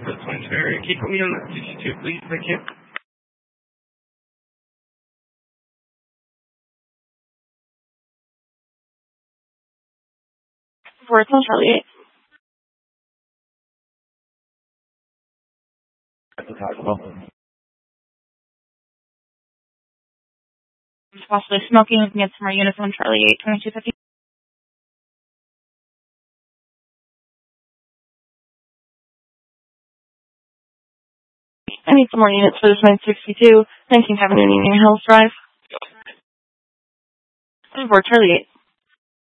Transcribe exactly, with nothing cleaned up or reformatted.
That's fine, sir. Can you put me on that sixty-two, please? Thank you. four ten Charlie eight. That's a Taco Bell. Possibly smoking. We can get some more units on Charlie eight, twenty-two fifty. I need some more units for this nine sixty-two, nineteen Avenue, Union Hills Drive. four Charlie eight.